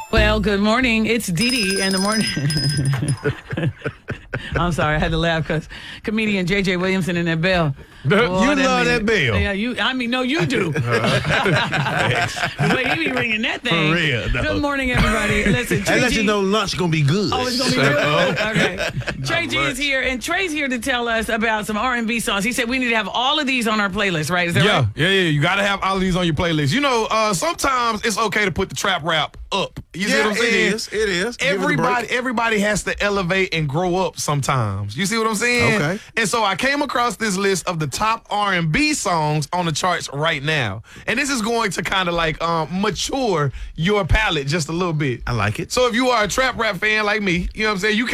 Well, good morning. It's Dee Dee in the morning. I'm sorry, I had to laugh because comedian J.J. Williamson in that bell. You love that bell. Yeah, no, you do. The way he be ringing that thing. For real, no. Good morning, everybody. Listen, I let you know lunch gonna be good. Oh, it's gonna be good. Okay. Trey G is here, and Trey's here to tell us about some R&B songs. He said we need to have all of these on our playlist, right? Is that right? Yeah. You got to have all of these on your playlist. You know, sometimes it's okay to put the trap rap up. You see what I'm saying? It is. Everybody has to elevate and grow up sometimes. You see what I'm saying? Okay. And so I came across this list of the top R&B songs on the charts right now. And this is going to kind of like mature your palate just a little bit. I like it. So if you are a trap rap fan like me, you know what I'm saying? You